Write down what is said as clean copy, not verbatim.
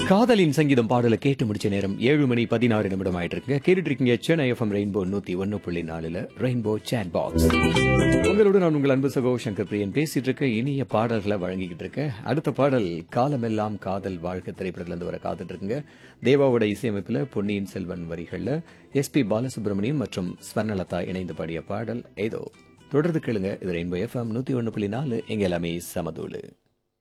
காதலின் சங்கீதம் பாடலை கேட்டு முடிச்ச நேரம் 7:16 ஆயிட்டு இருக்குங்க. கேட்டுட்டு இருக்கீங்க Chennai FM rainbow 101.4 rainbow chat box. உங்களோட நான் உங்கள் அன்பு சகோ சங்கர் பிரியன் பேசிட்டு இருக்க இனிய பாடல்களை வழங்கிக்கிட்டு இருக்கேன். அடுத்த பாடல் காலமெல்லாம் காதல் வாழ்க்கை திரைப்படத்துல இருந்து வர காத்துட்டு இருக்குங்க. தேவாவோட இசையமைப்புல பொன்னியின் செல்வன் வரிகள்ல எஸ்பி பாலசுப்ரமணியம் மற்றும் ஸ்வர்ணலதா இணைந்து பாடிய பாடல் ஏதோ தொடர்ந்து கேளுங்க. இது ரெயின்போ எஃப்எம் 101.4 எங்க எல்லாமே சமதூளு.